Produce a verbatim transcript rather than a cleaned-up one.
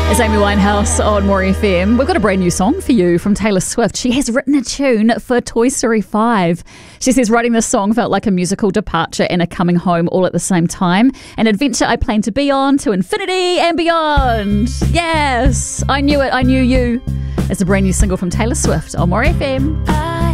It's Amy Winehouse on More F M. We've got a brand new song for you from Taylor Swift. She has written a tune for Toy Story five. She says writing this song felt like a musical departure and a coming home all at the same time. An adventure I plan to be on to infinity and beyond. Yes, I knew it. I knew you. It's a brand new single from Taylor Swift on More F M.